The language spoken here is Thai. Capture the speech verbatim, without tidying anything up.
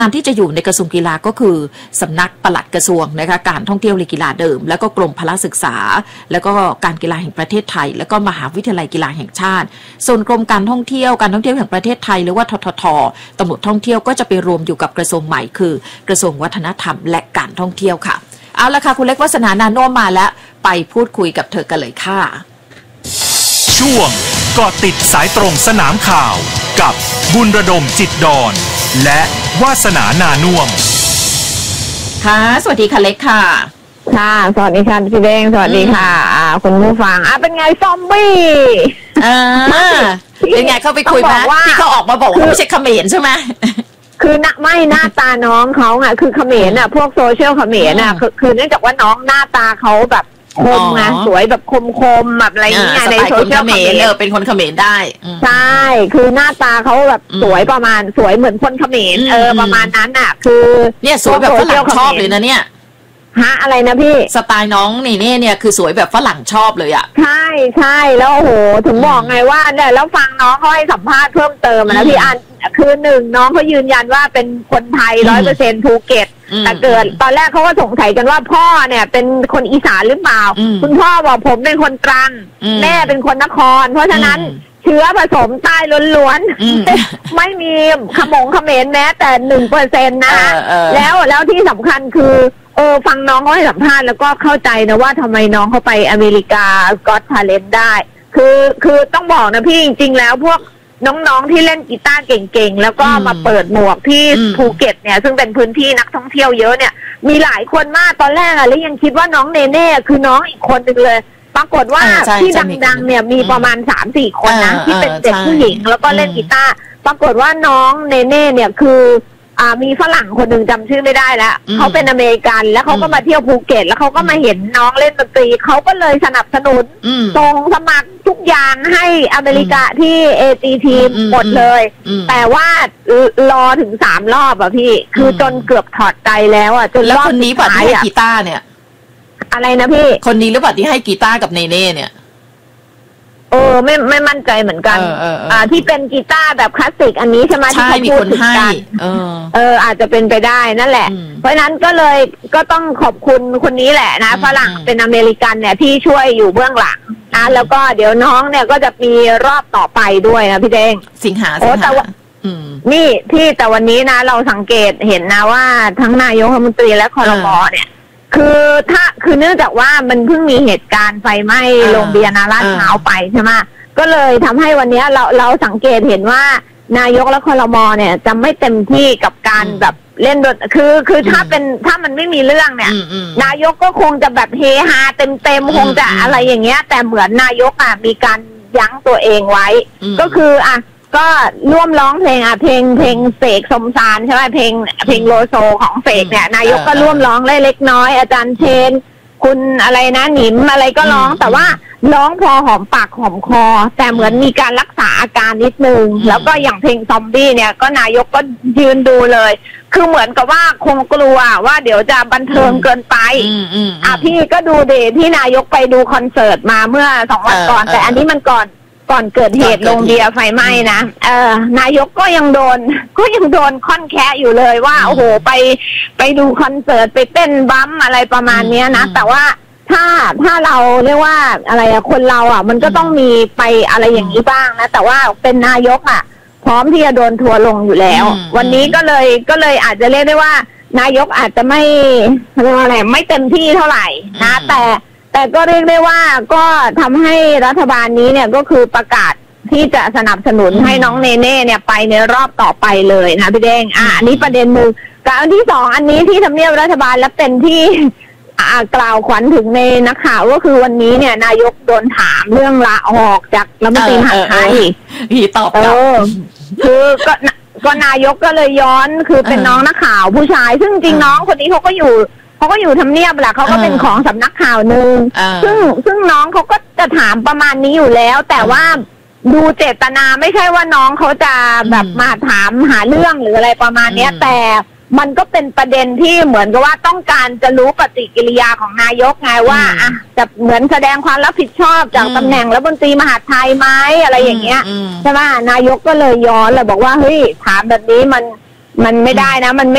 งานที่จะอยู่ในกระทรวงกีฬาก็คือสำนักปลัดกระทรวงนะคะการท่องเที่ยวและกีฬาเดิมแล้วก็กรมพละศึกษาแล้วก็การกีฬาแห่งประเทศไทยแล้วก็มหาวิทยาลัยกีฬาแห่งชาติส่วนกรมการท่องเที่ยวการท่องเที่ยวแห่งประเทศไทยหรือว่าทททตำรวจท่องเที่ยวก็จะไปรวมอยู่กับกระทรวงใหม่คือกระทรวงวัฒนธรรมและการท่องเที่ยวค่ะเอาละค่ะคุณเล็กวาสนานาโนมาแล้วไปพูดคุยกับเธอกันเลยค่ะช่วงเกาะติดสายตรงสนามข่าวกับบุญระดมจิตดอนและวาสนานานุ่มค่ะสวัสดีค่ะเล็กค่ะค่ะสวัสดีค่ะพี่เด้งสวัสดีค่ะคุณผู้ฟังอ่ะเป็นไงซอมบี้อ่าเป็นไงเข้าไปคุยไหมที่เขาออกมาบอกว่าไม่ใช่เขมรใช่ไหมคือหน้าไม่หน้าตาน้องเขาอ่ะคือเขมรอ่ะพวกโซเชียลเขมรอ่ะคือคือเนื่องจากว่าน้องหน้าตาเขาแบบคมไงสวยแบบคมคมแบบอะไรอย่างเงี้ยในโซเชียลเขมรเออเป็นคนเขมรได้ใช่คือหน้าตาเขาแบบสวยประมาณสวยเหมือนคนเขมรเออประมาณนั้นอ่ะคือเนี่ยสวยแบบฝรั่งชอบเลยนะเนี่ยฮะอะไรนะพี่สไตล์น้องนี่เนี่ยเนี่ยคือสวยแบบฝรั่งชอบเลยอ่ะใช่ใช่แล้วโอ้โหถึงบอกไงว่าเนี่ยแล้วฟังน้องเขาให้สัมภาษณ์เพิ่มเติมนะพี่อันคือหนึ่งน้องเขายืนยันว่าเป็นคนไทยร้อยเปอร์เซ็นต์ภูเก็ตแต่เกิดตอนแรกเขาก็สงสัยกันว่าพ่อเนี่ยเป็นคนอีสานหรือเปล่าคุณพ่อบอกผมเป็นคนตรังแม่เป็นคนนครเพราะฉะนั้นเชื้อผสมใต้ล้วนๆไม่มีขมงเขมรแม้แต่หนึ่งเปอร์เซ็นต์นะแล้วแล้วที่สำคัญคือเออฟังน้องเขาให้สัมภาษณ์แล้วก็เข้าใจนะว่าทำไมน้องเขาไปอเมริกาก็อตทาเลนต์ได้คือคือต้องบอกนะพี่จริงๆแล้วพวกน้องๆที่เล่นกีตาร์เก่งๆแล้วก็มาเปิดหมวกที่ภูเก็ตเนี่ยซึ่งเป็นพื้นที่นักท่องเที่ยวเยอะเนี่ยมีหลายคนมากตอนแรกอะแล้วยังคิดว่าน้องเนเน่คือน้องอีกคนนึงเลยปรากฏว่าที่ดังๆเนี่ยมีประมาณ สามสี่ คนนะที่เป็นเด็กผู้หญิงแล้วก็เล่นกีตาร์ปรากฏว่าน้องเนเน่เนี่ยคืออ่ามีฝรั่งคนหนึ่งจำชื่อไม่ได้แล้วเขาเป็นอเมริกันแล้วเขาก็มาเที่ยวภูเก็ตแล้วเขาก็มาเห็นน้องเล่นดนตรีเขาก็เลยสนับสนุนส่งสมัครทุกอย่างให้อเมริกาที่ เอ จี ที หมดเลยแต่ว่ารอถึงสามรอบอ่ะพี่คือจนเกือบถอดใจแล้วอ่ะจนรอบคนนี้ปัดที่ให้กีตาร์เนี่ยอะไรนะพี่คนนี้หรือเปล่าที่ให้กีตาร์กับเนเน่เนี่ยเออไม่ไม่มั่นใจเหมือนกันอ่าที่เป็นกีตาร์แบบคลาสสิกอันนี้ใช่ไหมที่เขาพูดถึงกันเออเอออาจจะเป็นไปได้นั่นแหละเพราะนั้นก็เลยก็ต้องขอบคุณคนนี้แหละนะฝรั่งเป็นอเมริกันเนี่ยที่ช่วยอยู่เบื้องหลังนะแล้วก็เดี๋ยวน้องเนี่ยก็จะมีรอบต่อไปด้วยนะพี่เด้งสิงหาโอ้แต่ว่านี่ที่แต่วันนี้นะเราสังเกตเห็นนะว่าทั้งนายกรัฐมนตรีและครม.เนี่ยคือถ้าคือเนื่องจากว่ามันเพิ่งมีเหตุการณ์ไฟไหม้โรงเบียร์นาลาดพร้าวไปใช่ไหมก็เลยทำให้วันนี้เราเราสังเกตเห็นว่านายกและครม.เนี่ยจะไม่เต็มที่กับการแบบเล่นดนคือคือถ้าเป็นถ้ามันไม่มีเรื่องเนี่ยนายกก็คงจะแบบเฮฮาเต็มเต็มคงจะอะไรอย่างเงี้ยแต่เหมือนนายกอ่ะมีการยั้งตัวเองไว้ก็คืออ่ะก็ร่วมร้องเพลงอ่ะเพลงเพลงเสกสมสารใช่ไหมเพลงเพลงโลโซของเสกเนี่ยนายกก็ร่วมร้องเล็กน้อยอาจารย์เชนคุณอะไรนะหนิมอะไรก็ร้องแต่ว่าร้องพอหอมปากหอมคอแต่เหมือนมีการรักษาอาการนิดนึงแล้วก็อย่างเพลงซอมบี้เนี่ยก็นายกก็ยืนดูเลยคือเหมือนกับว่าคงกลัวว่าเดี๋ยวจะบันเทิงเกินไปอ่ะพี่ก็ดูเดที่นายกไปดูคอนเสิร์ตมาเมื่อสองวันก่อนแต่อันนี้มันก่อนก่อนเกิดเหตุโรงเบียร์ไฟไหม้นะเออนายกก็ยังโดนก็ยังโดนค่อนแคะอยู่เลยว่าโอ้โหไปไปดูคอนเสิร์ตไปเต้นบัมอะไรประมาณนี้นะแต่ว่าถ้าถ้าเราเรียกว่าอะไรอะคนเราอะมันก็ต้องมีไปอะไรอย่างนี้บ้างนะแต่ว่าเป็นนายกอะพร้อมที่จะโดนทัวร์ลงอยู่แล้ววันนี้ก็เลยก็เลยอาจจะเรียกได้ว่านายกอาจจะไม่เรียกว่าอะไรไม่เต็มที่เท่าไหร่นะแต่แต่ก็เรียกได้ว่าก็ทำให้รัฐบาลนี้เนี่ยก็คือประกาศที่จะสนับสนุนให้น้องเนเน่เนี่ยไปในรอบต่อไปเลยนะพี่เด้งอ่ะอันนี้ประเด็นหนึ่งกับอันที่สองอันนี้ที่ทำเนียบรัฐบาลและเป็นที่กล่าวขวัญถึงในนักข่าวก็คือวันนี้เนี่ยนายกโดนถามเรื่องลาออกจากรัฐมนตรีมหาดไทยพี่ตอบเออคือก็ก็นายกก็เลยย้อนคือเป็นน้องนักข่าวผู้ชายซึ่งจริงน้องคนนี้เขาก็อยู่เขาก็อยู่ทำเนียบแหละเขาก็เป็นของสำนักข่าวหนึ่งซึ่งซึ่งน้องเขาก็จะถามประมาณนี้อยู่แล้วแต่ว่าดูเจตนาไม่ใช่ว่าน้องเขาจะแบบมาถามหาเรื่องหรืออะไรประมาณนี้แต่มันก็เป็นประเด็นที่เหมือนกับว่าต้องการจะรู้ปฏิกิริยาของนายกไงว่าอ่ะจะเหมือนแสดงความรับผิดชอบจากตำแหน่งรัฐมนตรีมหาดไทยไหมอะไรอย่างเงี้ยใช่ไหมนายกก็เลยย้อนเลยบอกว่าเฮ้ยถามแบบนี้มันมันไม่ได้นะมันไม่